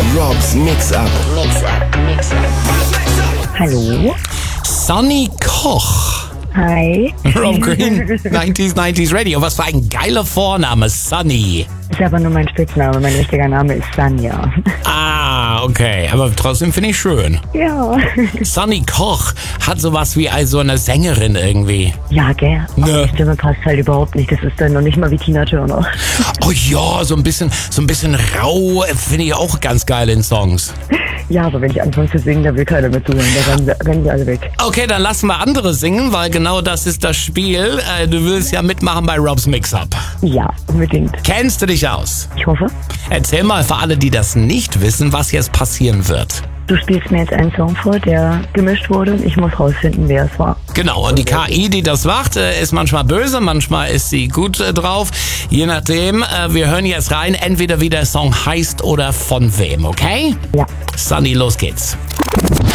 Rob's Mix-Up. Hallo? Sunny Koch. Hi. Rob Green, 90s Radio. Was für ein geiler Vorname, Sunny. Ist aber nur mein Spitzname. Mein richtiger Name ist Sanja. Ah, okay. Aber trotzdem finde ich schön. Ja. Sunny Koch hat sowas wie so eine Sängerin irgendwie. Ja, gell? Ne. Die Stimme passt halt überhaupt nicht. Das ist dann noch nicht mal wie Tina Turner. Oh ja, so ein bisschen rau finde ich auch ganz geil in Songs. Ja, aber wenn ich anfange zu singen, da will keiner mehr zuhören. Da rennen sie alle weg. Okay, dann lassen wir andere singen, weil genau das ist das Spiel. Du willst ja mitmachen bei Rob's Mix-Up. Ja, unbedingt. Kennst du dich aus? Ich hoffe. Erzähl mal für alle, die das nicht wissen, was jetzt passieren wird. Du spielst mir jetzt einen Song vor, der gemischt wurde und ich muss rausfinden, wer es war. Genau, und die KI, die das macht, ist manchmal böse, manchmal ist sie gut drauf. Je nachdem, wir hören jetzt rein, entweder wie der Song heißt oder von wem, okay? Ja. Sunny, los geht's.